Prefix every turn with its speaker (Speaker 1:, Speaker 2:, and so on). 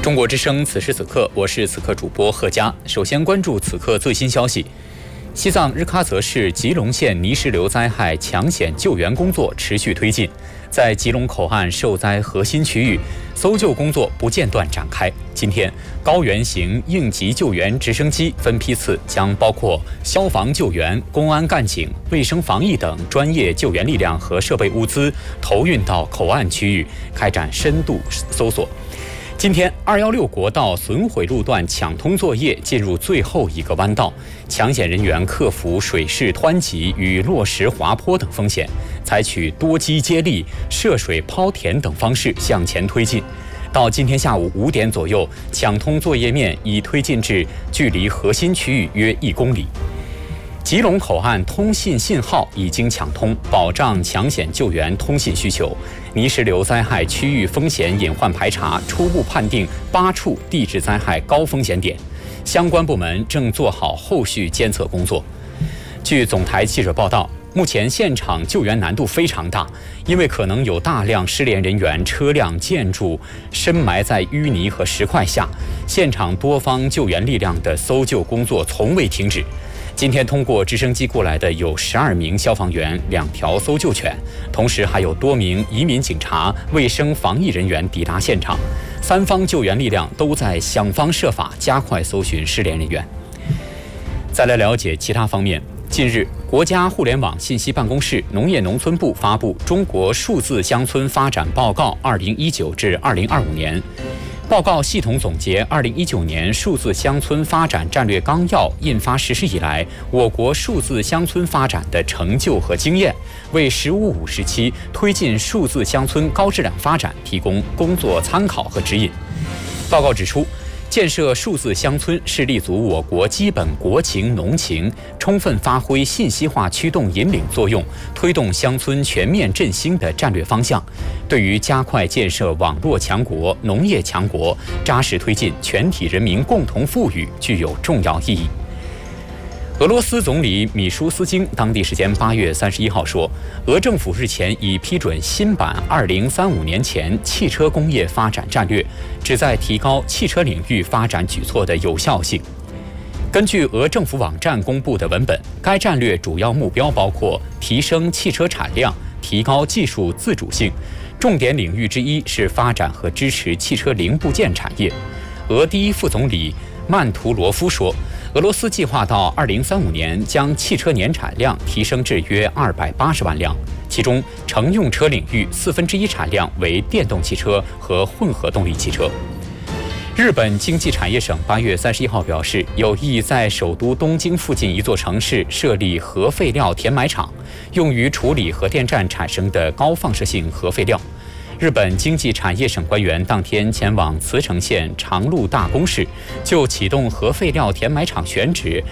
Speaker 1: 中国之声，此时此刻，我是此刻主播贺佳。首先关注此刻最新消息：西藏日喀则市吉隆县泥石流灾害抢险救援工作持续推进，在吉隆口岸受灾核心区域，搜救工作不间断展开。今天，高原型应急救援直升机分批次将包括消防救援、公安干警、卫生防疫等专业救援力量和设备物资投运到口岸区域，开展深度搜索。今天，216国道损毁路段抢通作业进入最后一个弯道，抢险人员克服水势湍急与落石滑坡等风险，采取多机接力、涉水抛填等方式向前推进。到今天下午5点左右，抢通作业面已推进至距离核心区域约1公里。吉隆口岸通信信号已经抢通，保障抢险救援通信需求。泥石流灾害区域风险隐患排查初步判定8处地质灾害高风险点，相关部门正做好后续监测工作。据总台记者报道，目前现场救援难度非常大，因为可能有大量失联人员、车辆、建筑深埋在淤泥和石块下，现场多方救援力量的搜救工作从未停止。今天通过直升机过来的有12名消防员、2条搜救犬，同时还有多名移民警察、卫生防疫人员抵达现场。3方救援力量都在想方设法加快搜寻失联人员。再来了解其他方面。近日，国家互联网信息办公室、农业农村部发布《中国数字乡村发展报告（2019至2025年）》。报告系统总结2019年数字乡村发展战略纲要印发实施以来，我国数字乡村发展的成就和经验，为“十五五”时期推进数字乡村高质量发展提供工作参考和指引。报告指出，建设数字乡村是立足我国基本国情农情，充分发挥信息化驱动引领作用，推动乡村全面振兴的战略方向，对于加快建设网络强国、农业强国，扎实推进全体人民共同富裕具有重要意义。俄罗斯总理米舒斯京当地时间8月31号说，俄政府日前已批准新版2035年前汽车工业发展战略，旨在提高汽车领域发展举措的有效性。根据俄政府网站公布的文本，该战略主要目标包括提升汽车产量、提高技术自主性，重点领域之一是发展和支持汽车零部件产业。俄第一副总理曼图罗夫说，俄罗斯计划到2035年将汽车年产量提升至约280万辆，其中乘用车领域1/4产量为电动汽车和混合动力汽车。日本经济产业省8月31号表示，有意在首都东京附近一座城市设立核废料填埋场，用于处理核电站产生的高放射性核废料。日本经济产业省官员当天前往茨城县长鹿大宫市，就启动核废料填埋场选址